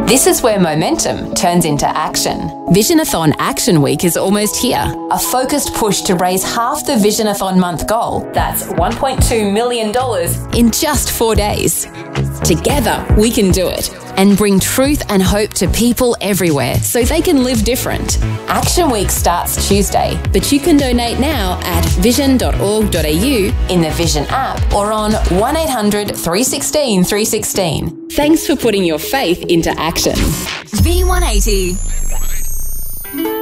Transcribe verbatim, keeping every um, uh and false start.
This is where momentum turns into action. Visionathon Action Week is almost here. A focused push to raise half the Visionathon month goal, that's one point two million dollars, in just four days. Together, we can do it and bring truth and hope to people everywhere so they can live different. Action Week starts Tuesday, but you can donate now at vision dot org dot a u, in the Vision app, or on one eight hundred, three one six, three one six. Thanks for putting your faith into action. V one eighty.